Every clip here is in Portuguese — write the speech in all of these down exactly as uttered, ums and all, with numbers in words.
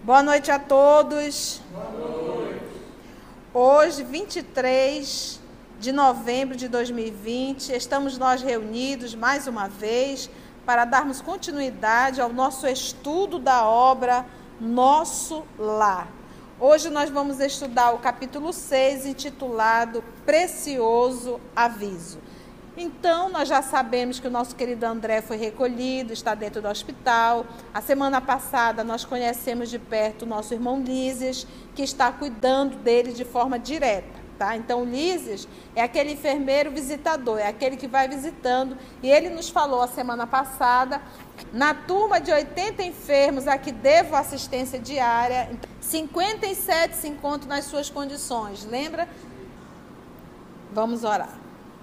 Boa noite a todos. Boa noite. Hoje, vinte e três de novembro de dois mil e vinte, estamos nós reunidos mais uma vez para darmos continuidade ao nosso estudo da obra Nosso Lar. Hoje nós vamos estudar o capítulo seis, intitulado Precioso Aviso. Então, nós já sabemos que o nosso querido André foi recolhido, está dentro do hospital. A semana passada, nós conhecemos de perto o nosso irmão Lísias, que está cuidando dele de forma direta, tá? Então, o Lísias é aquele enfermeiro visitador, é aquele que vai visitando. E ele nos falou a semana passada, na turma de oitenta enfermos a que devo assistência diária, cinquenta e sete se encontram nas suas condições. Lembra? Vamos orar.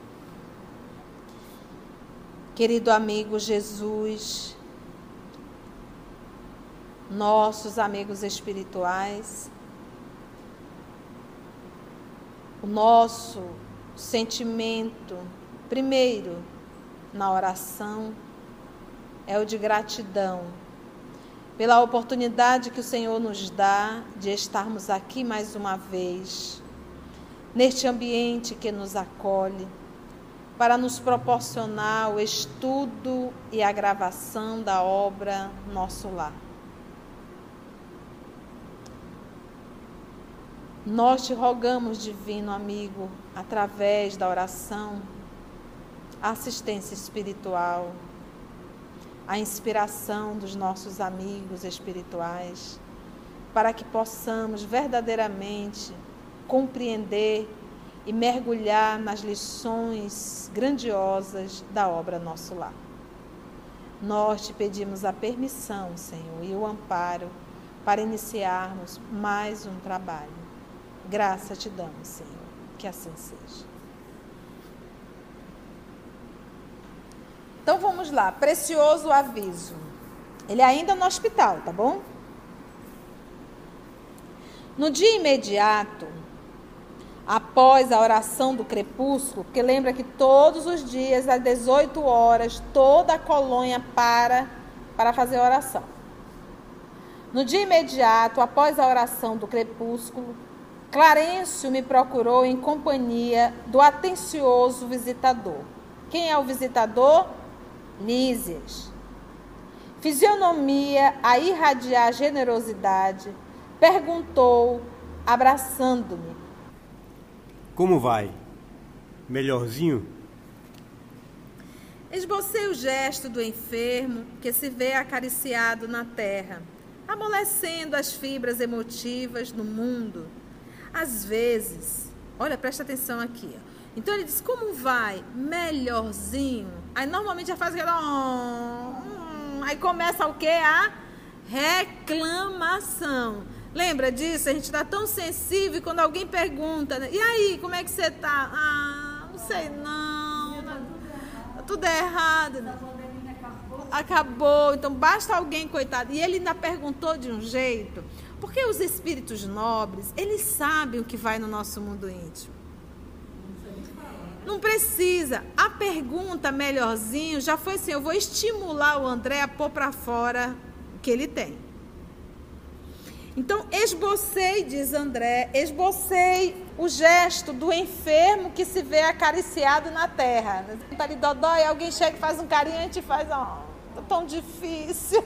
Querido amigo Jesus, nossos amigos espirituais, o nosso sentimento, primeiro, na oração, é o de gratidão, pela oportunidade que o Senhor nos dá de estarmos aqui mais uma vez, neste ambiente que nos acolhe, para nos proporcionar o estudo e a gravação da obra Nosso Lar. Nós te rogamos, divino amigo, através da oração, a assistência espiritual, a inspiração dos nossos amigos espirituais, para que possamos verdadeiramente compreender e mergulhar nas lições grandiosas da obra Nosso Lar. Nós te pedimos a permissão, Senhor, e o amparo para iniciarmos mais um trabalho. Graça te damos, Senhor, que assim seja. Então vamos lá, precioso aviso. Ele ainda no hospital, tá bom? No dia imediato, após a oração do crepúsculo, porque lembra que todos os dias, às dezoito horas, toda a colônia para para fazer a oração. No dia imediato, após a oração do crepúsculo, Clarencio me procurou em companhia do atencioso visitador. Quem é o visitador? Lísias. Fisionomia a irradiar generosidade, perguntou, abraçando-me: Como vai? Melhorzinho? Esbocei o gesto do enfermo que se vê acariciado na terra, amolecendo as fibras emotivas no mundo. Às vezes, olha, presta atenção aqui. Ó. Então ele diz, como vai? Melhorzinho. Aí normalmente já faz aquela... Hum, aí começa o quê? A reclamação. Lembra disso? A gente está tão sensível quando alguém pergunta, né? E aí, como é que você tá? Ah, não sei não. Tá tudo errado. Né? Acabou. Então basta alguém, coitado. E ele ainda perguntou de um jeito. Porque os espíritos nobres, eles sabem o que vai no nosso mundo íntimo. Não precisa. A pergunta melhorzinho já foi assim, eu vou estimular o André a pôr para fora o que ele tem. Então, esbocei, diz André, esbocei o gesto do enfermo que se vê acariciado na terra. Está ali dodói, alguém chega e faz um carinho, a gente faz, ó, oh, tão difícil.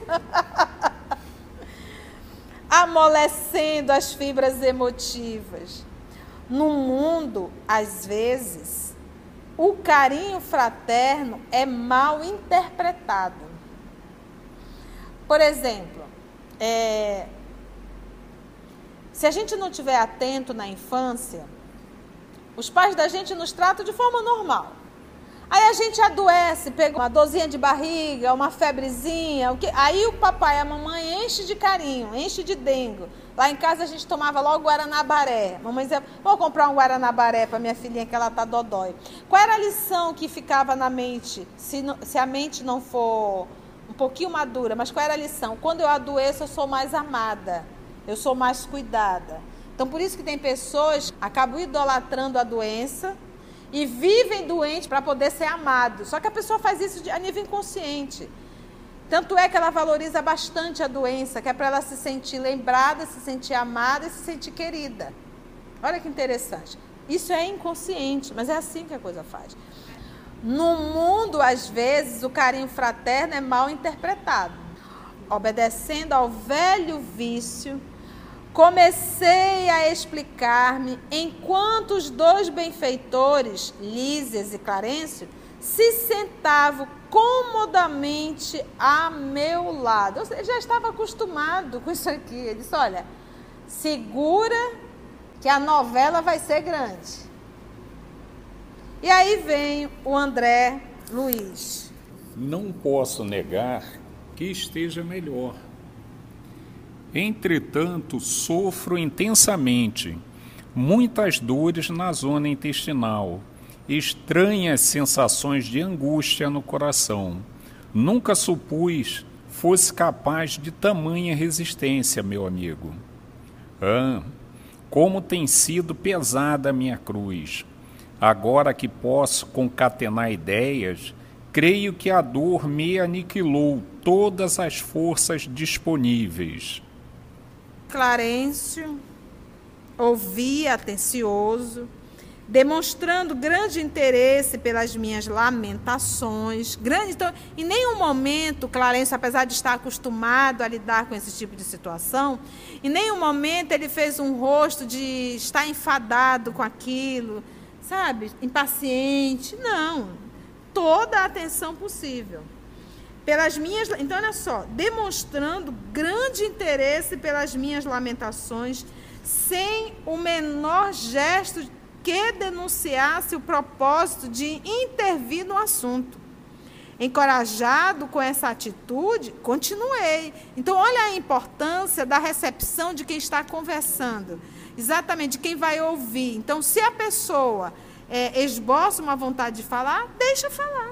Amolecendo as fibras emotivas. No mundo, às vezes, o carinho fraterno é mal interpretado. Por exemplo, é... se a gente não estiver atento na infância, os pais da gente nos tratam de forma normal. Aí a gente adoece, pega uma dorzinha de barriga, uma febrezinha, o que... aí o papai e a mamãe enche de carinho, enche de dengo. Lá em casa a gente tomava logo guaranabaré. Mamãe dizia, vou comprar um guaranabaré para minha filhinha que ela tá dodói. Qual era a lição que ficava na mente, se, não, se a mente não for um pouquinho madura? Mas qual era a lição? Quando eu adoeço, eu sou mais amada. Eu sou mais cuidada. Então, por isso que tem pessoas que acabam idolatrando a doença e vivem doentes para poder ser amados. Só que a pessoa faz isso a nível inconsciente. Tanto é que ela valoriza bastante a doença, que é para ela se sentir lembrada, se sentir amada e se sentir querida. Olha que interessante. Isso é inconsciente, mas é assim que a coisa faz. No mundo, às vezes, o carinho fraterno é mal interpretado. Obedecendo ao velho vício, comecei a explicar-me enquanto os dois benfeitores, Lísias e Clarencio, se sentavam comodamente a meu lado. Eu já estava acostumado com isso aqui. Ele disse, olha, segura que a novela vai ser grande. E aí vem o André Luiz. Não posso negar que esteja melhor. Entretanto, sofro intensamente muitas dores na zona intestinal, estranhas sensações de angústia no coração. Nunca supus fosse capaz de tamanha resistência, meu amigo. Ah, como tem sido pesada a minha cruz. Agora que posso concatenar ideias, creio que a dor me aniquilou todas as forças disponíveis. Clarencio ouvia atencioso, demonstrando grande interesse pelas minhas lamentações. Grande, então, em nenhum momento, Clarencio, apesar de estar acostumado a lidar com esse tipo de situação, em nenhum momento ele fez um rosto de estar enfadado com aquilo, sabe, impaciente. Não, toda a atenção possível. Pelas minhas, então, olha só, demonstrando grande interesse pelas minhas lamentações, sem o menor gesto que denunciasse o propósito de intervir no assunto. Encorajado com essa atitude, continuei. Então, olha a importância da recepção de quem está conversando, exatamente, de quem vai ouvir. Então, se a pessoa é, esboça uma vontade de falar, deixa falar.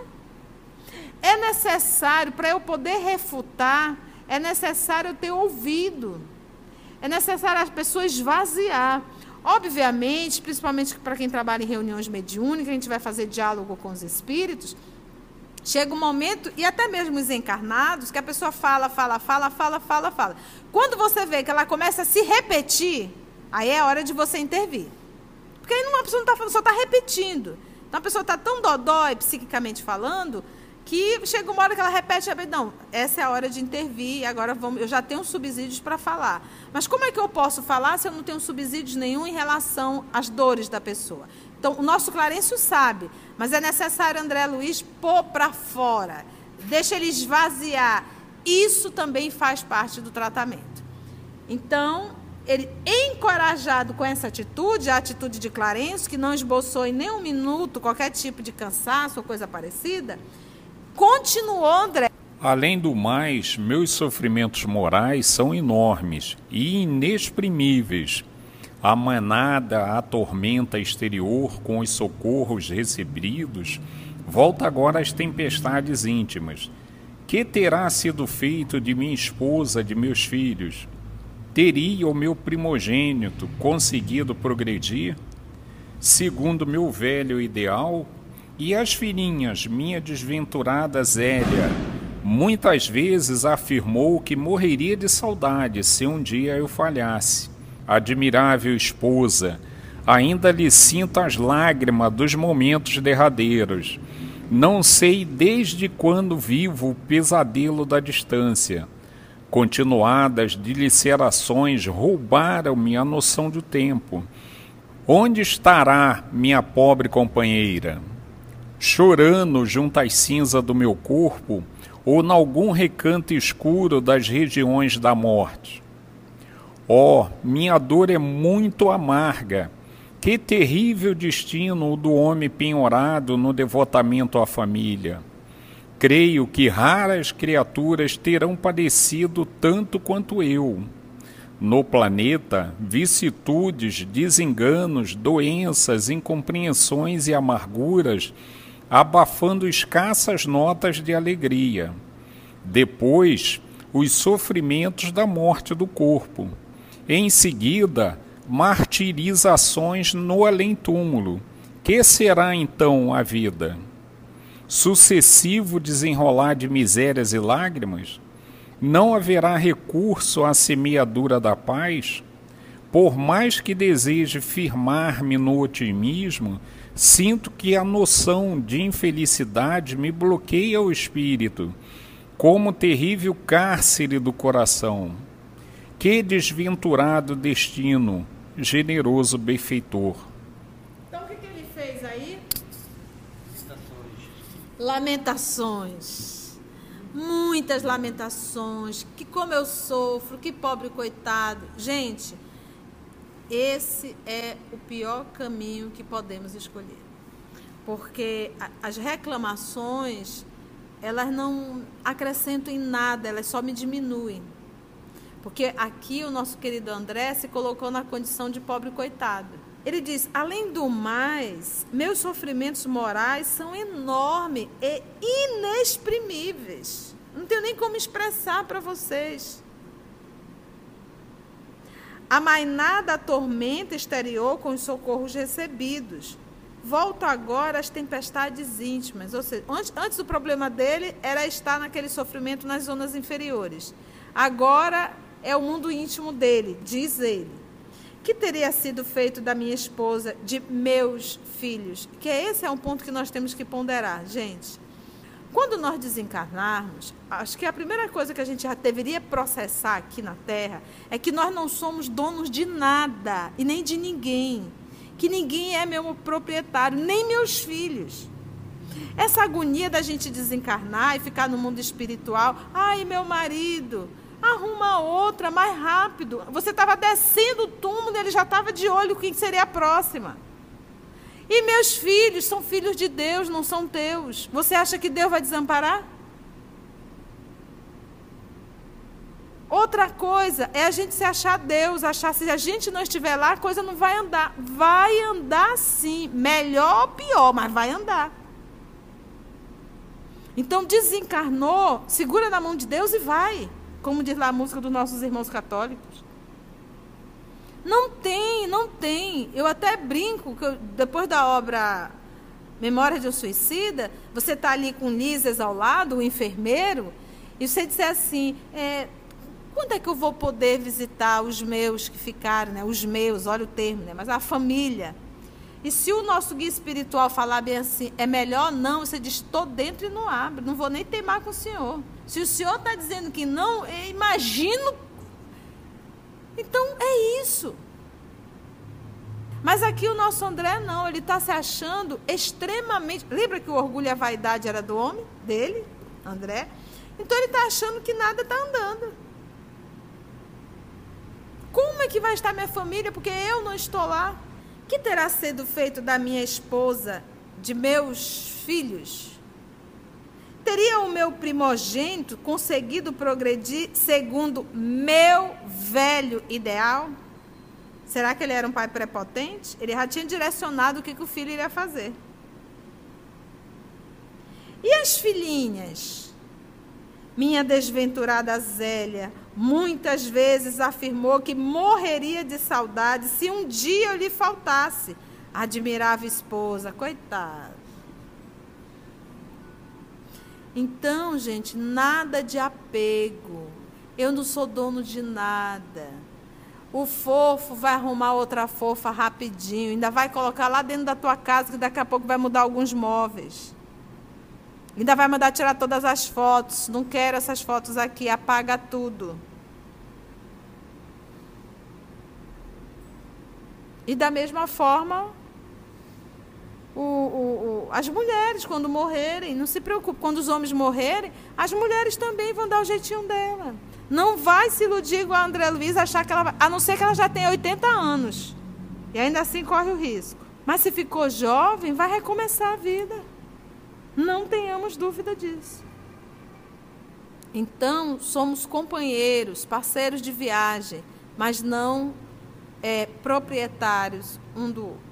É necessário, para eu poder refutar, é necessário eu ter ouvido. É necessário a pessoa esvaziar. Obviamente, principalmente para quem trabalha em reuniões mediúnicas, a gente vai fazer diálogo com os espíritos, chega um momento, e até mesmo os encarnados, que a pessoa fala, fala, fala, fala, fala, fala. Quando você vê que ela começa a se repetir, aí é hora de você intervir. Porque aí uma pessoa não está falando, só está repetindo. Então a pessoa está tão dodói, psiquicamente falando, que chega uma hora que ela repete, não, essa é a hora de intervir, agora vamos, eu já tenho subsídios para falar. Mas como é que eu posso falar se eu não tenho subsídios nenhum em relação às dores da pessoa? Então, o nosso Clarencio sabe, mas é necessário André Luiz pôr para fora, deixa ele esvaziar. Isso também faz parte do tratamento. Então, ele, encorajado com essa atitude, a atitude de Clarencio, que não esboçou em nem um minuto qualquer tipo de cansaço ou coisa parecida, continuou André. Além do mais, meus sofrimentos morais são enormes e inexprimíveis. A manada, a tormenta exterior com os socorros recebidos, volta agora às tempestades íntimas. Que terá sido feito de minha esposa, de meus filhos? Teria o meu primogênito conseguido progredir, segundo meu velho ideal? E as filhinhas, minha desventurada Zélia, muitas vezes afirmou que morreria de saudade se um dia eu falhasse. Admirável esposa, ainda lhe sinto as lágrimas dos momentos derradeiros. Não sei desde quando vivo o pesadelo da distância. Continuadas dilacerações roubaram-me a noção do tempo. Onde estará minha pobre companheira? Chorando junto às cinzas do meu corpo ou em algum recanto escuro das regiões da morte? Oh, minha dor é muito amarga. Que terrível destino o do homem penhorado no devotamento à família. Creio que raras criaturas terão padecido tanto quanto eu. No planeta, vicissitudes, desenganos, doenças, incompreensões e amarguras, abafando escassas notas de alegria. Depois, os sofrimentos da morte do corpo. Em seguida, martirizações no além-túmulo. Que será então a vida? sucessivo desenrolar de misérias e lágrimas? Não haverá recurso à semeadura da paz? Por mais que deseje firmar-me no otimismo, sinto que a noção de infelicidade me bloqueia o espírito, como terrível cárcere do coração. Que desventurado destino, generoso benfeitor. Então o que, que ele fez aí? Lamentações. Muitas lamentações. Que como eu sofro, que pobre coitado. Gente, esse é o pior caminho que podemos escolher. Porque as reclamações, elas não acrescentam em nada, elas só me diminuem. Porque aqui o nosso querido André se colocou na condição de pobre coitado. Ele diz, além do mais, meus sofrimentos morais são enormes e inexprimíveis. Não tenho nem como expressar para vocês. Amainada a tormenta exterior com os socorros recebidos. Volto agora às tempestades íntimas. Ou seja, antes, antes o problema dele era estar naquele sofrimento nas zonas inferiores. Agora é o mundo íntimo dele, diz ele. Que teria sido feito da minha esposa, de meus filhos? Que esse é um ponto que nós temos que ponderar, gente. Quando nós desencarnarmos, acho que a primeira coisa que a gente já deveria processar aqui na Terra é que nós não somos donos de nada e nem de ninguém. Que ninguém é meu proprietário, nem meus filhos. Essa agonia da gente desencarnar e ficar no mundo espiritual, ai, meu marido, arruma outra mais rápido. Você estava descendo o túmulo, ele já estava de olho quem seria a próxima. E meus filhos são filhos de Deus, não são teus. Você acha que Deus vai desamparar? Outra coisa é a gente se achar Deus, achar se a gente não estiver lá, a coisa não vai andar. Vai andar sim, melhor ou pior, mas vai andar. Então desencarnou, segura na mão de Deus e vai. Como diz lá a música dos nossos irmãos católicos. Não tem, não tem. Eu até brinco, que eu, depois da obra Memória de um Suicida, você está ali com o Lises ao lado, o enfermeiro, e você disser assim, é, quando é que eu vou poder visitar os meus que ficaram, né? Os meus, olha o termo, né? Mas a família. E se o nosso guia espiritual falar bem assim, é melhor não, você diz, estou dentro e não abre, não vou nem teimar com o senhor. Se o senhor está dizendo que não, eu imagino. Então, é isso. Mas aqui o nosso André não, ele está se achando extremamente... Lembra que o orgulho e a vaidade era do homem, dele, André? Então ele está achando que nada está andando. Como é que vai estar minha família? Porque eu não estou lá. Que terá sido feito da minha esposa, de meus filhos? Teria o meu primogênito conseguido progredir segundo meu velho ideal? Será que ele era um pai prepotente? Ele já tinha direcionado o que, que o filho iria fazer. E as filhinhas? Minha desventurada Zélia muitas vezes afirmou que morreria de saudade se um dia eu lhe faltasse. Admirável esposa, coitada. Então, gente, nada de apego. Eu não sou dono de nada. O fofo vai arrumar outra fofa rapidinho. Ainda vai colocar lá dentro da tua casa, que daqui a pouco vai mudar alguns móveis. Ainda vai mandar tirar todas as fotos. Não quero essas fotos aqui. Apaga tudo. E da mesma forma... O, o, o, as mulheres, quando morrerem, não se preocupe, quando os homens morrerem, as mulheres também vão dar o jeitinho dela. Não vai se iludir igual a André Luiz, achar que ela vai, a não ser que ela já tenha oitenta anos. E ainda assim corre o risco. Mas se ficou jovem, vai recomeçar a vida. Não tenhamos dúvida disso. Então, somos companheiros, parceiros de viagem, mas não é, proprietários um do outro.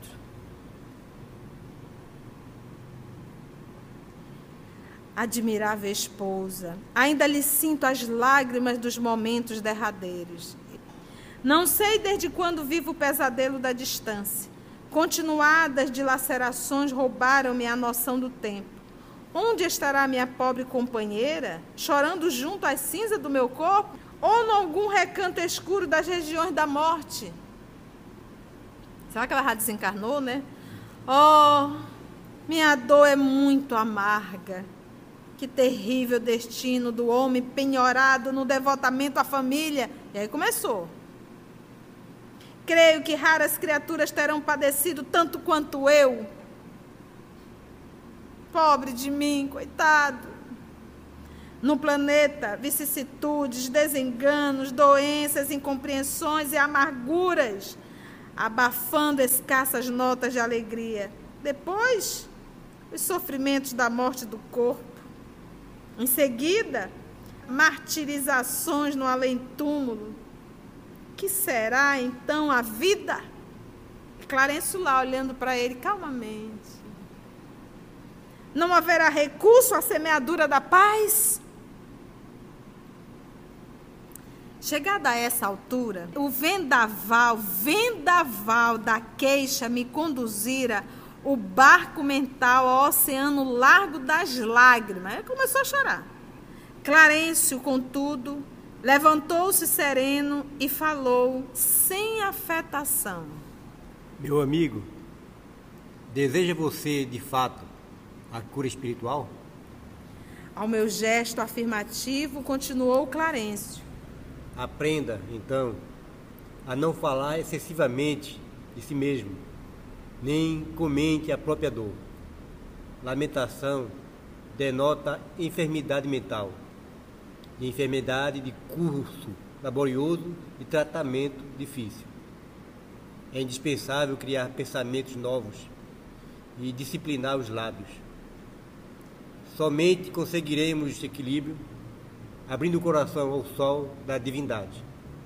Admirável esposa, ainda lhe sinto as lágrimas dos momentos derradeiros. Não sei desde quando vivo o pesadelo da distância. Continuadas dilacerações roubaram-me a noção do tempo. Onde estará minha pobre companheira, chorando junto às cinzas do meu corpo? Ou em algum recanto escuro das regiões da morte? Será que ela já desencarnou, né? Oh, minha dor é muito amarga. Que terrível destino do homem penhorado no devotamento à família. E aí começou. Creio que raras criaturas terão padecido tanto quanto eu. Pobre de mim, coitado. No planeta, vicissitudes, desenganos, doenças, incompreensões e amarguras, abafando escassas notas de alegria. Depois, os sofrimentos da morte do corpo. Em seguida, martirizações no além-túmulo. Que será, então, a vida? Clarencio lá, olhando para ele calmamente. Não haverá recurso à semeadura da paz? Chegada a essa altura, o vendaval, vendaval da queixa me conduzira o barco mental ao oceano largo das lágrimas. Aí começou a chorar. Clarencio, contudo, levantou-se sereno e falou sem afetação. Meu amigo, deseja você, de fato, a cura espiritual? Ao meu gesto afirmativo, continuou Clarencio. Aprenda, então, a não falar excessivamente de si mesmo, nem comente a própria dor. Lamentação denota enfermidade mental, e enfermidade de curso laborioso e tratamento difícil. É indispensável criar pensamentos novos e disciplinar os lábios. Somente conseguiremos este equilíbrio abrindo o coração ao sol da divindade.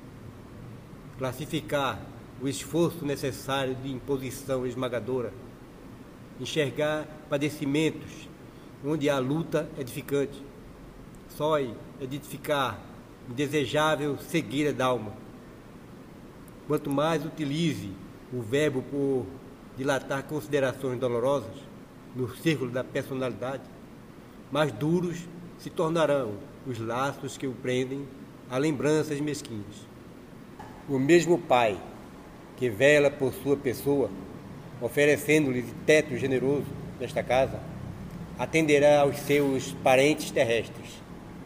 Classificar o esforço necessário de imposição esmagadora, enxergar padecimentos onde a luta é edificante, só edificar indesejável cegueira da alma. Quanto mais utilize o verbo por dilatar considerações dolorosas no círculo da personalidade, mais duros se tornarão os laços que o prendem a lembranças mesquinhas. O mesmo Pai que vela por sua pessoa, oferecendo-lhe teto generoso nesta casa, atenderá aos seus parentes terrestres.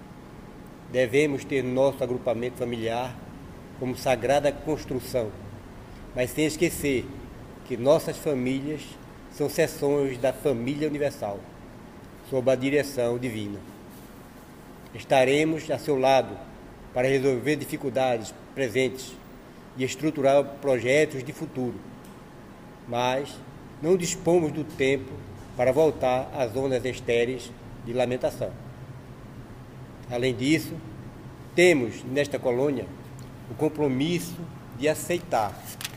Devemos ter nosso agrupamento familiar como sagrada construção, mas sem esquecer que nossas famílias são seções da família universal, sob a direção divina. Estaremos a seu lado para resolver dificuldades presentes e estruturar projetos de futuro, mas não dispomos do tempo para voltar às zonas estéreis de lamentação. Além disso, temos nesta colônia o compromisso de aceitar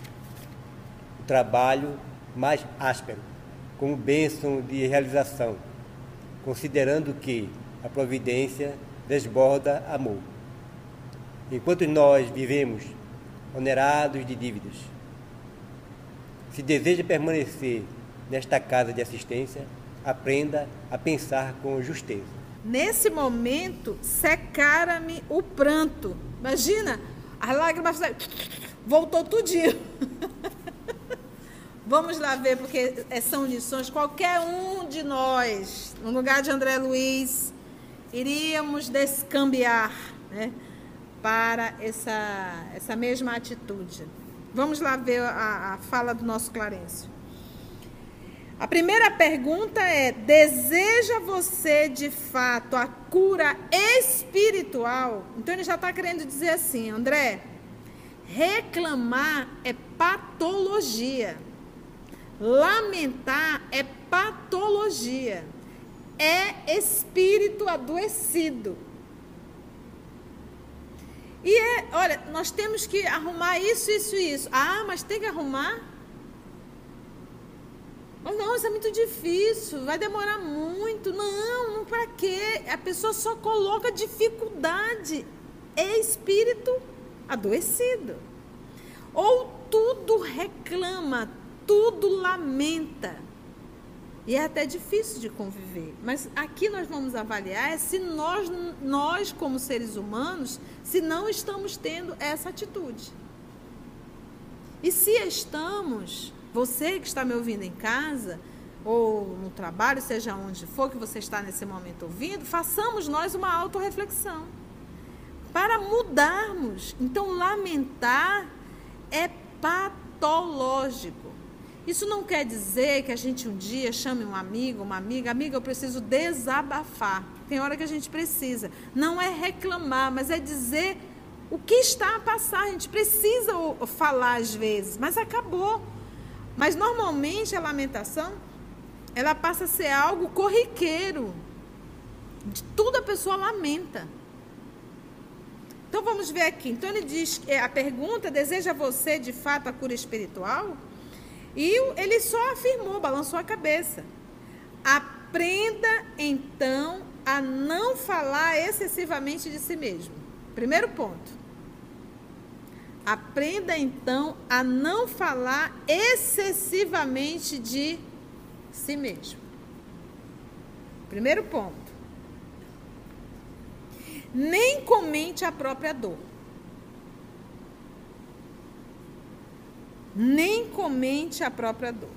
o trabalho mais áspero como bênção de realização, considerando que a providência desborda amor. Enquanto nós vivemos onerados de dívidas, se deseja permanecer nesta casa de assistência, aprenda a pensar com justeza. Nesse momento, secara-me o pranto. Imagina, as lágrimas voltou tudinho. Vamos lá ver, porque são lições. Qualquer um de nós, no lugar de André Luiz, iríamos descambiar, né, para essa, essa mesma atitude. Vamos lá ver a, a fala do nosso Clarencio. A primeira pergunta é: deseja você de fato a cura espiritual? Então ele já está querendo dizer assim, André, reclamar é patologia, lamentar é patologia, é espírito adoecido. E é, olha, nós temos que arrumar isso, isso e isso. Ah, mas tem que arrumar? Mas não, isso é muito difícil, vai demorar muito. Não, não para quê? A pessoa só coloca dificuldade. É espírito adoecido. Ou tudo reclama, tudo lamenta. E é até difícil de conviver. Mas aqui nós vamos avaliar é se nós, nós, como seres humanos, se não estamos tendo essa atitude. E se estamos, você que está me ouvindo em casa, ou no trabalho, seja onde for que você está nesse momento ouvindo, façamos nós uma autorreflexão. Para mudarmos. Então, lamentar é patológico. Isso não quer dizer que a gente um dia chame um amigo, uma amiga, amiga, eu preciso desabafar. Tem hora que a gente precisa. Não é reclamar, mas é dizer o que está a passar. A gente precisa falar às vezes, mas acabou. Mas normalmente a lamentação, ela passa a ser algo corriqueiro. De tudo a pessoa lamenta. Então vamos ver aqui. Então ele diz, a pergunta, deseja você de fato a cura espiritual? E ele só afirmou, balançou a cabeça. Aprenda então a não falar excessivamente de si mesmo. Primeiro ponto. Aprenda então a não falar excessivamente de si mesmo. Primeiro ponto. Nem comente a própria dor. Nem comente a própria dor.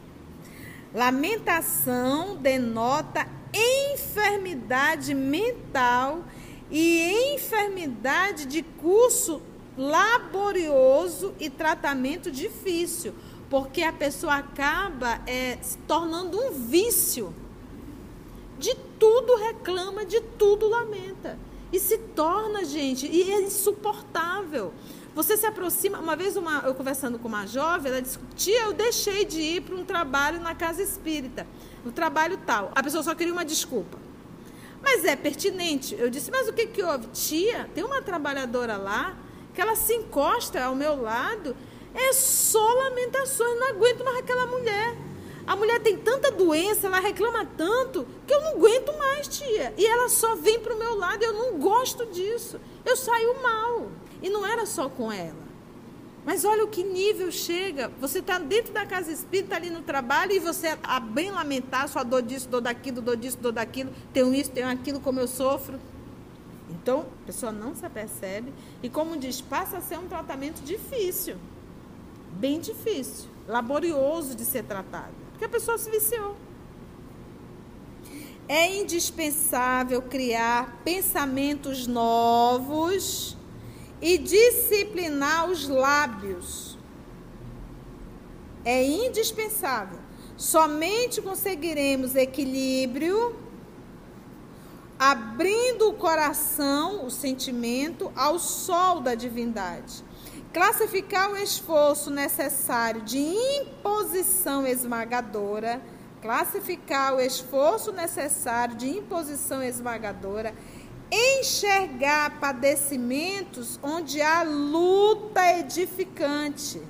Lamentação denota enfermidade mental e enfermidade de curso laborioso e tratamento difícil, porque a pessoa acaba é, se tornando um vício. De tudo reclama, de tudo lamenta. E se torna, gente, e é insuportável. Você se aproxima, uma vez uma, eu conversando com uma jovem, ela disse, tia, eu deixei de ir para um trabalho na casa espírita, no trabalho tal. A pessoa só queria uma desculpa. Mas é pertinente. Eu disse, mas o que que houve? Tia, tem uma trabalhadora lá, que ela se encosta ao meu lado, é só lamentações, não aguento mais aquela mulher. A mulher tem tanta doença, ela reclama tanto, que eu não aguento mais, tia. E ela só vem para o meu lado, eu não gosto disso. Eu saio mal. E não era só com ela. Mas olha o que nível chega. Você está dentro da casa espírita, ali no trabalho, e você a bem lamentar sua dor disso, dor daquilo, dor disso, dor daquilo. Tenho isso, tenho aquilo, como eu sofro. Então, a pessoa não se apercebe. E como diz, passa a ser um tratamento difícil. Bem difícil. Laborioso de ser tratado. Porque a pessoa se viciou. É indispensável criar pensamentos novos e disciplinar os lábios. É indispensável. Somente conseguiremos equilíbrio abrindo o coração, o sentimento, ao sol da divindade. Classificar o esforço necessário de imposição esmagadora, classificar o esforço necessário de imposição esmagadora, enxergar padecimentos onde há luta edificante,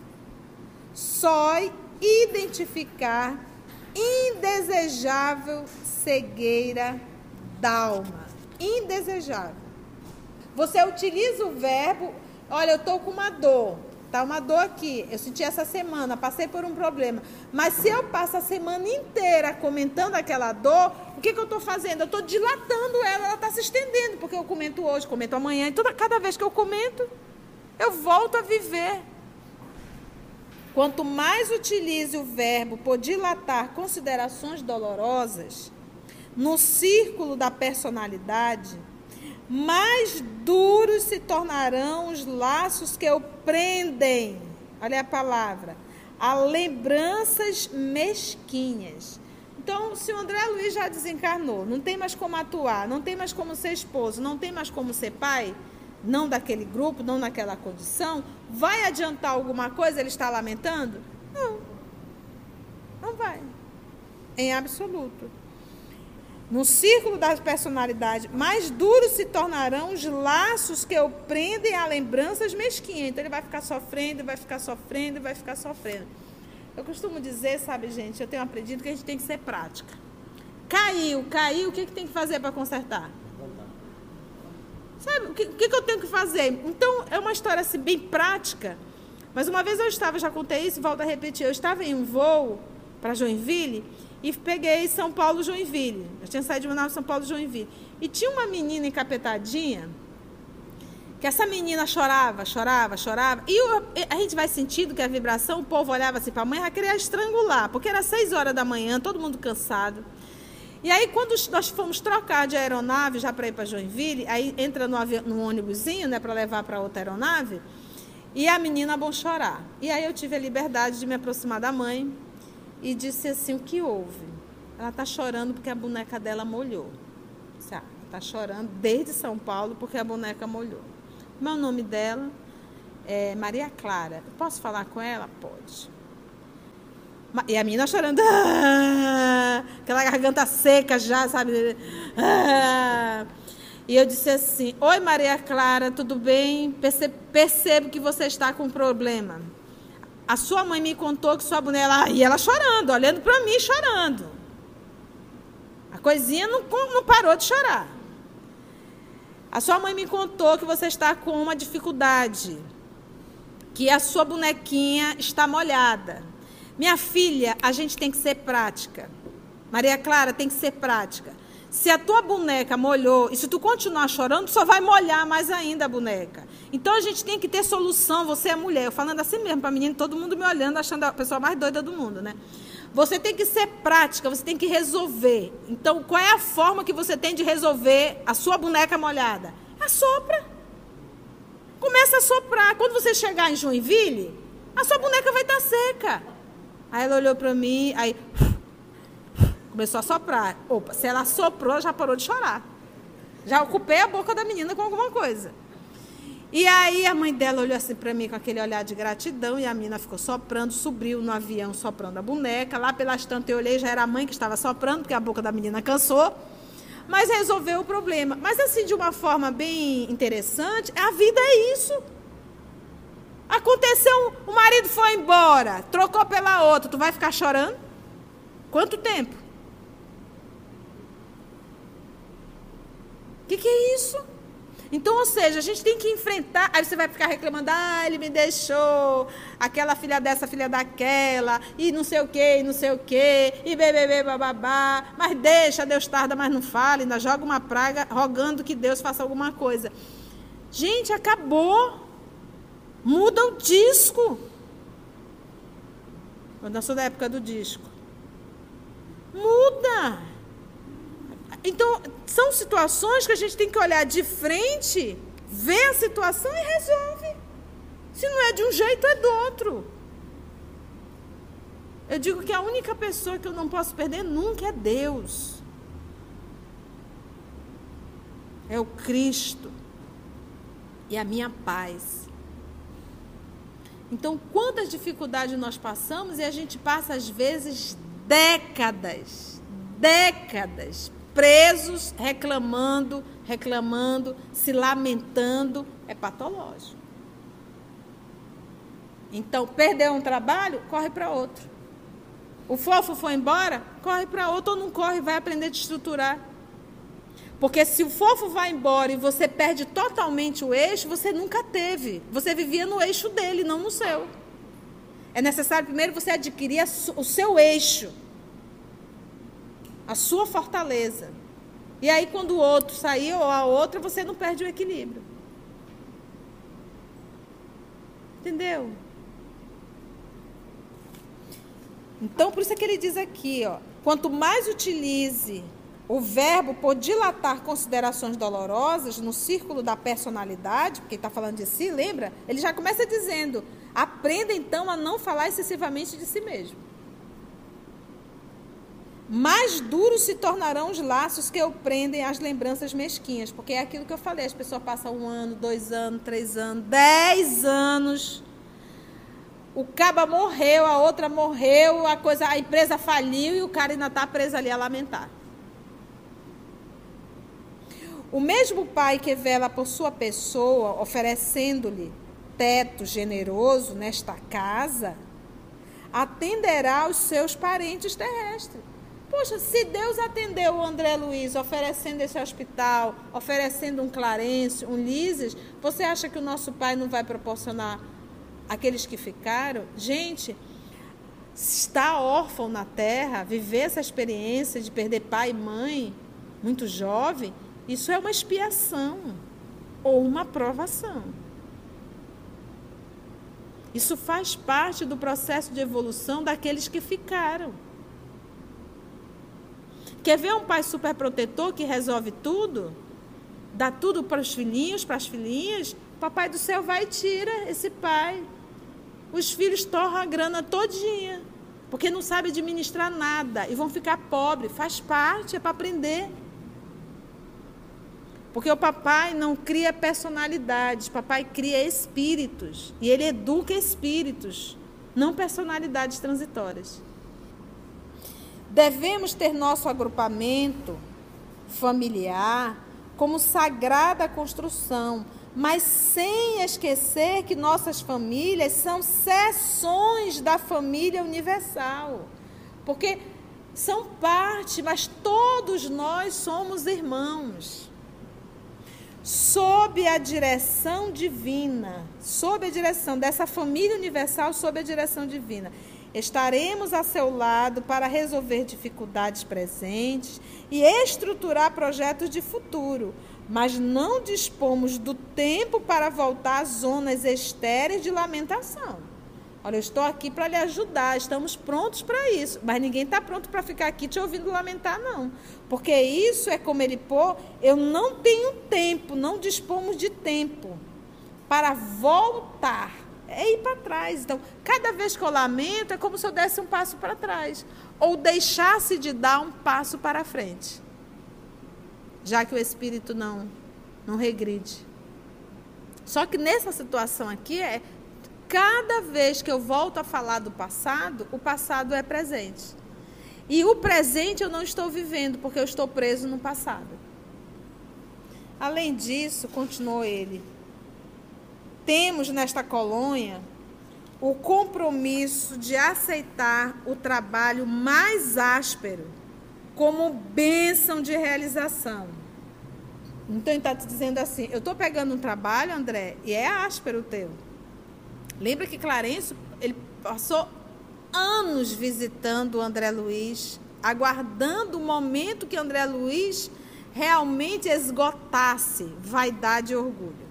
só identificar indesejável cegueira da alma, indesejável. Você utiliza o verbo, olha, eu estou com uma dor, tá uma dor aqui, eu senti essa semana, passei por um problema, mas se eu passo a semana inteira comentando aquela dor, o que, que eu estou fazendo? Eu estou dilatando ela, ela está se estendendo, porque eu comento hoje, comento amanhã, e toda, cada vez que eu comento, eu volto a viver. Quanto mais utilize o verbo por dilatar considerações dolorosas no círculo da personalidade, mais duros se tornarão os laços que o prendem. Olha a palavra. A lembranças mesquinhas. Então, se o André Luiz já desencarnou, não tem mais como atuar, não tem mais como ser esposo, não tem mais como ser pai, não daquele grupo, não naquela condição, vai adiantar alguma coisa ele está lamentando? Não. Não vai. Em absoluto. No círculo da personalidade, mais duros se tornarão os laços que o prendem a lembranças mesquinhas. Então, ele vai ficar sofrendo, vai ficar sofrendo, vai ficar sofrendo. Eu costumo dizer, sabe, gente, eu tenho aprendido que a gente tem que ser prática. Caiu, caiu, o que, que tem que fazer para consertar? Sabe, o que, o que eu tenho que fazer? Então, é uma história assim, bem prática. Mas uma vez eu estava, já contei isso, volto a repetir, eu estava em um voo para Joinville, e peguei São Paulo, Joinville. Eu tinha saído de Manaus, São Paulo, Joinville. E tinha uma menina encapetadinha, que essa menina chorava, chorava, chorava. E eu, a gente vai sentindo que a vibração, o povo olhava assim para a mãe, ela queria estrangular, porque era seis horas da manhã, todo mundo cansado. E aí, quando nós fomos trocar de aeronave, já para ir para Joinville, aí entra no, avião, no ônibusinho, né, para levar para outra aeronave, e a menina bom chorar. E aí eu tive a liberdade de me aproximar da mãe e disse assim, o que houve? Ela está chorando porque a boneca dela molhou. Ela está chorando desde São Paulo porque a boneca molhou. Meu nome dela é Maria Clara. Eu posso falar com ela? Pode. E a menina chorando, ah, aquela garganta seca já, sabe? Ah. E eu disse assim, oi Maria Clara, tudo bem? Percebo, percebo que você está com um problema. A sua mãe me contou que sua boneca... E ela chorando, olhando para mim, chorando. A coisinha não, não parou de chorar. A sua mãe me contou que você está com uma dificuldade, que a sua bonequinha está molhada. Minha filha, a gente tem que ser prática. Maria Clara, tem que ser prática. Se a tua boneca molhou, e se tu continuar chorando, só vai molhar mais ainda a boneca. Então, a gente tem que ter solução. Você é mulher. Eu falando assim mesmo para a menina, todo mundo me olhando, achando a pessoa mais doida do mundo, né? Você tem que ser prática, você tem que resolver. Então, qual é a forma que você tem de resolver a sua boneca molhada? Assopra. Começa a soprar. Quando você chegar em Joinville, a sua boneca vai estar seca. Aí ela olhou para mim, aí começou a soprar. Opa, se ela soprou, já parou de chorar. Já ocupei a boca da menina com alguma coisa. E aí a mãe dela olhou assim para mim com aquele olhar de gratidão e a menina ficou soprando, subiu no avião soprando a boneca. Lá pelas tantas eu olhei, já era a mãe que estava soprando, porque a boca da menina cansou. Mas resolveu o problema. Mas assim, de uma forma bem interessante, a vida é isso. Aconteceu, o marido foi embora, trocou pela outra, tu vai ficar chorando? Quanto tempo? O que, que é isso? Então, ou seja, a gente tem que enfrentar, aí você vai ficar reclamando, ah, ele me deixou, aquela filha dessa, filha daquela, e não sei o quê, e não sei o quê, e bebê, bababá, mas deixa, Deus tarda, mas não fala, ainda joga uma praga, rogando que Deus faça alguma coisa. Gente, acabou. Muda o disco. Eu sou da época do disco. Muda. Então, são situações que a gente tem que olhar de frente, ver a situação e resolve. Se não é de um jeito, é do outro. Eu digo que a única pessoa que eu não posso perder nunca é Deus. É o Cristo. E a minha paz. Então, quantas dificuldades nós passamos e a gente passa, às vezes, décadas, décadas, presos, reclamando, reclamando, se lamentando, é patológico. Então, perdeu um trabalho, corre para outro. O fofo foi embora, corre para outro ou não corre, vai aprender a te estruturar. Porque se o fofo vai embora e você perde totalmente o eixo, você nunca teve. Você vivia no eixo dele, não no seu. É necessário primeiro você adquirir o seu eixo, a sua fortaleza. E aí, quando o outro sair ou a outra, você não perde o equilíbrio. Entendeu? Então, por isso é que ele diz aqui, ó, quanto mais utilize o verbo por dilatar considerações dolorosas no círculo da personalidade, porque ele está falando de si, lembra? Ele já começa dizendo, aprenda então a não falar excessivamente de si mesmo. Mais duros se tornarão os laços que o prendem às lembranças mesquinhas, porque é aquilo que eu falei, as pessoas passam um ano, dois anos, três anos, dez anos, o caba morreu, a outra morreu, a, coisa, a empresa faliu e o cara ainda está preso ali a lamentar. O mesmo pai que vela por sua pessoa, oferecendo-lhe teto generoso nesta casa, atenderá aos seus parentes terrestres. Poxa, se Deus atendeu o André Luiz, oferecendo esse hospital, oferecendo um Clarence, um Lises, você acha que o nosso pai não vai proporcionar aqueles que ficaram? Gente, estar órfão na terra, viver essa experiência de perder pai e mãe, muito jovem, isso é uma expiação ou uma provação. Isso faz parte do processo de evolução daqueles que ficaram. Quer ver um pai superprotetor que resolve tudo? Dá tudo para os filhinhos, para as filhinhas? Papai do céu vai e tira esse pai. Os filhos torram a grana todinha, porque não sabe administrar nada e vão ficar pobres. Faz parte, é para aprender. Porque o papai não cria personalidades, o papai cria espíritos. E ele educa espíritos, não personalidades transitórias. Devemos ter nosso agrupamento familiar como sagrada construção, mas sem esquecer que nossas famílias são seções da família universal. Porque são parte, mas todos nós somos irmãos. Sob a direção divina, sob a direção dessa família universal, sob a direção divina, estaremos a seu lado para resolver dificuldades presentes e estruturar projetos de futuro, mas não dispomos do tempo para voltar às zonas estéreis de lamentação. Olha, eu estou aqui para lhe ajudar, estamos prontos para isso, mas ninguém está pronto para ficar aqui te ouvindo lamentar, não. Porque isso é como ele pôr, eu não tenho tempo, não dispomos de tempo para voltar, é ir para trás. Então, cada vez que eu lamento, é como se eu desse um passo para trás, ou deixasse de dar um passo para frente, já que o espírito não, não regride. Só que nessa situação aqui, é cada vez que eu volto a falar do passado, o passado é presente. E o presente eu não estou vivendo, porque eu estou preso no passado. Além disso, continuou ele, temos nesta colônia o compromisso de aceitar o trabalho mais áspero como bênção de realização. Então, ele está te dizendo assim, eu estou pegando um trabalho, André, e é áspero o teu. Lembra que Clarencio, ele passou anos visitando o André Luiz, aguardando o momento que André Luiz realmente esgotasse vaidade e orgulho.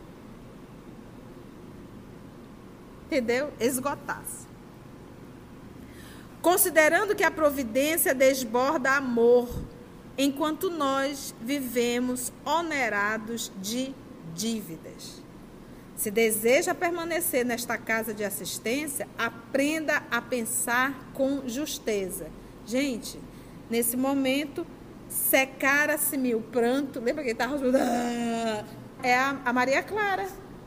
Entendeu? Esgotasse. Considerando que a providência desborda amor, enquanto nós vivemos onerados de dívidas. Se deseja permanecer nesta casa de assistência, aprenda a pensar com justeza. Gente, nesse momento, secara-se-me o pranto. Lembra que ele estava... É a, a Maria Clara.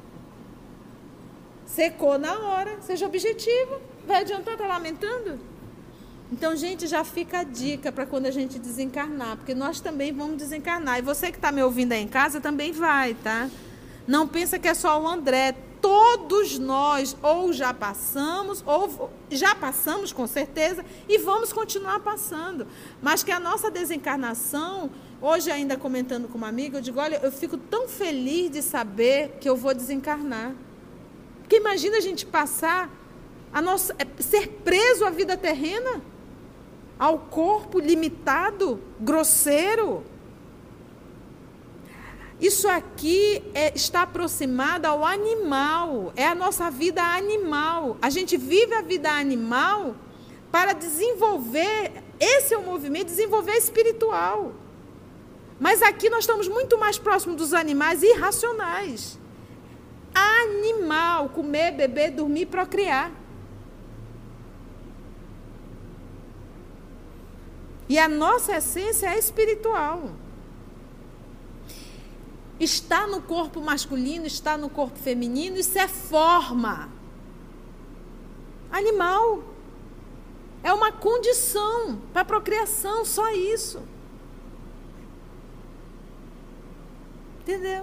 Secou na hora. Seja objetivo. Vai adiantar estar lamentando? Então, gente, já fica a dica para quando a gente desencarnar, porque nós também vamos desencarnar. E você que está me ouvindo aí em casa também vai, tá? Não pensa que é só o André. Todos nós ou já passamos, ou já passamos com certeza, e vamos continuar passando. Mas que a nossa desencarnação, hoje ainda comentando com uma amiga, eu digo, olha, eu fico tão feliz de saber que eu vou desencarnar. Porque imagina a gente passar, a nossa, ser preso à vida terrena, ao corpo limitado, grosseiro. Isso aqui é, está aproximado ao animal, é a nossa vida animal. A gente vive a vida animal para desenvolver, esse é o movimento, desenvolver espiritual. Mas aqui nós estamos muito mais próximos dos animais irracionais. Animal, comer, beber, dormir, procriar. E a nossa essência é espiritual. Está no corpo masculino, está no corpo feminino, isso é forma. Animal. É uma condição para a procriação, só isso. Entendeu?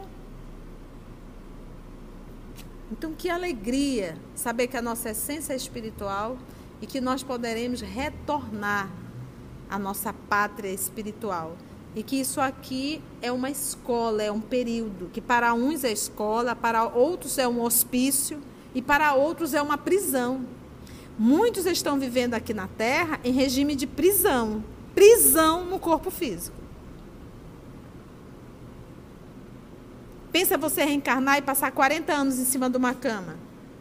Então, que alegria saber que a nossa essência é espiritual e que nós poderemos retornar à nossa pátria espiritual. E que isso aqui é uma escola, é um período, que para uns é escola, para outros é um hospício e para outros é uma prisão. Muitos estão vivendo aqui na Terra em regime de prisão. Prisão no corpo físico. Pensa você reencarnar e passar quarenta anos em cima de uma cama.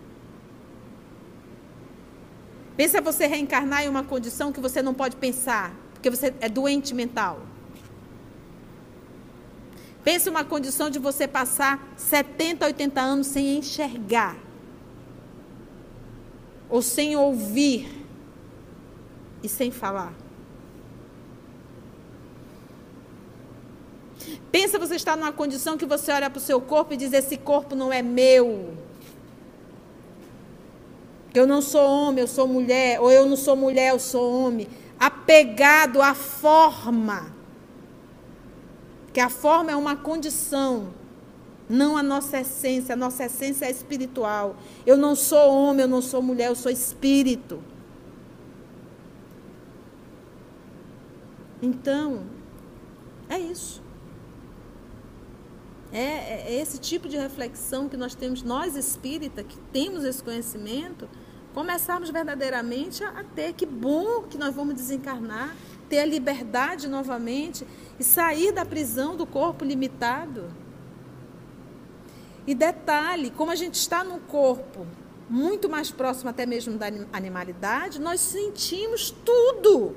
Pensa você reencarnar em uma condição que você não pode pensar, porque você é doente mental. Pensa uma condição de você passar setenta, oitenta anos sem enxergar. Ou sem ouvir. E sem falar. Pensa você estar numa condição que você olha para o seu corpo e diz, esse corpo não é meu. Eu não sou homem, eu sou mulher. Ou eu não sou mulher, eu sou homem. Apegado à forma. Que a forma é uma condição. Não a nossa essência. A nossa essência é espiritual. Eu não sou homem, eu não sou mulher, eu sou espírito. Então, é isso. É, é esse tipo de reflexão que nós temos, nós espíritas, que temos esse conhecimento, começarmos verdadeiramente a, a ter. Que bom que nós vamos desencarnar, ter a liberdade novamente e sair da prisão do corpo limitado. E detalhe, como a gente está num corpo muito mais próximo até mesmo da animalidade, nós sentimos tudo.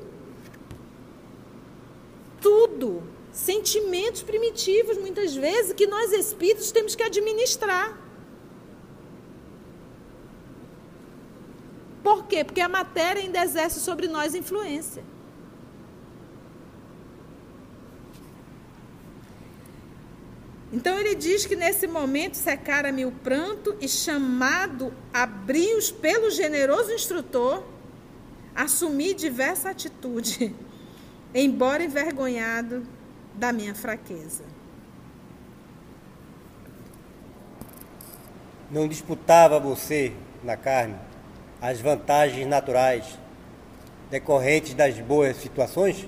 Tudo. Sentimentos primitivos, muitas vezes, que nós espíritos temos que administrar. Por quê? Porque a matéria ainda exerce sobre nós influência. Então ele diz que nesse momento secara-me o pranto e, chamado a brios pelo generoso instrutor, assumi diversa atitude, embora envergonhado da minha fraqueza. Não disputava você, na carne, as vantagens naturais decorrentes das boas situações?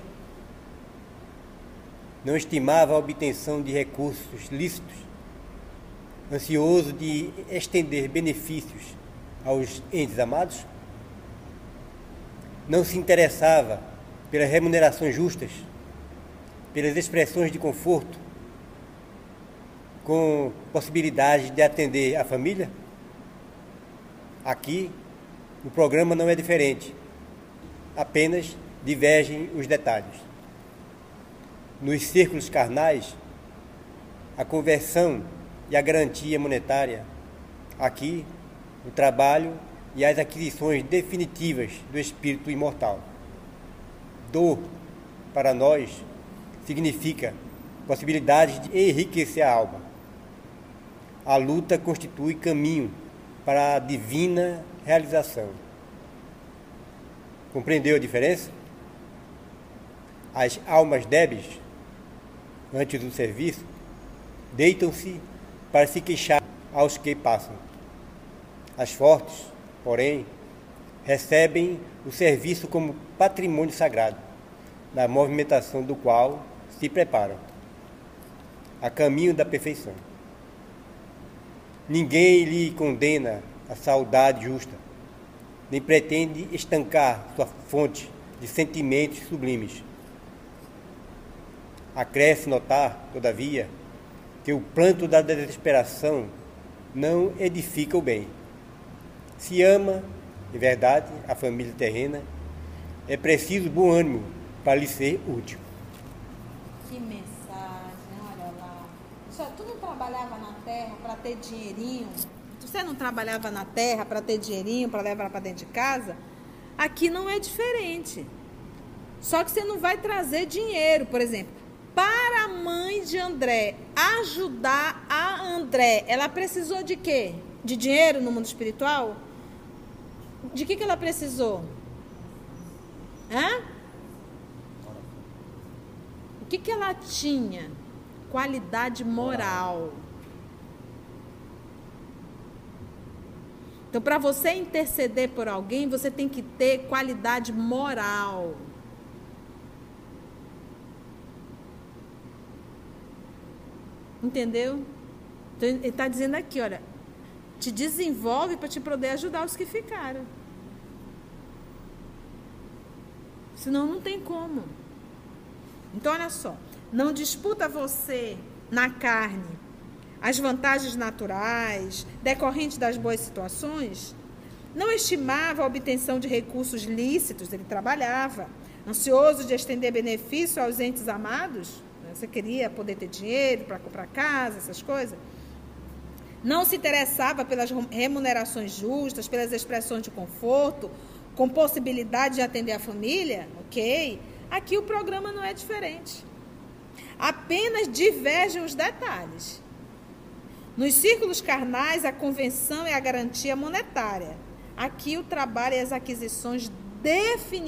Não estimava a obtenção de recursos lícitos, ansioso de estender benefícios aos entes amados? Não se interessava pelas remunerações justas, pelas expressões de conforto, com possibilidade de atender a família? Aqui, o programa não é diferente, apenas divergem os detalhes. Nos círculos carnais, a conversão e a garantia monetária. Aqui, o trabalho e as aquisições definitivas do espírito imortal. Dor, para nós, significa possibilidade de enriquecer a alma. A luta constitui caminho para a divina realização. Compreendeu a diferença? As almas débeis, antes do serviço, deitam-se para se queixar aos que passam. As fortes, porém, recebem o serviço como patrimônio sagrado, na movimentação do qual se preparam a caminho da perfeição. Ninguém lhe condena a saudade justa, nem pretende estancar sua fonte de sentimentos sublimes. Acresce notar, todavia, que o pranto da desesperação não edifica o bem. Se ama, em verdade, a família terrena, é preciso bom ânimo para lhe ser útil. Que mensagem, olha lá. Só, tu não trabalhava na terra para ter dinheirinho? Você não trabalhava na terra para ter dinheirinho, para levar para dentro de casa? Aqui não é diferente. Só que você não vai trazer dinheiro, por exemplo. Para a mãe de André ajudar a André, ela precisou de quê? De dinheiro no mundo espiritual? De que, que ela precisou? Hã? O que, que ela tinha? Qualidade moral. Então, para você interceder por alguém, você tem que ter qualidade moral. Entendeu? Então, ele está dizendo aqui, olha, te desenvolve para te poder ajudar os que ficaram. Senão não tem como. Então, olha só. Não disputa você, na carne, as vantagens naturais decorrentes das boas situações? Não estimava a obtenção de recursos lícitos, ele trabalhava, ansioso de estender benefício aos entes amados? Você queria poder ter dinheiro para comprar casa, essas coisas? Não se interessava pelas remunerações justas, pelas expressões de conforto, com possibilidade de atender a família? Ok. Aqui o programa não é diferente. Apenas divergem os detalhes. Nos círculos carnais, a convenção é a garantia monetária. Aqui o trabalho e as aquisições definitivamente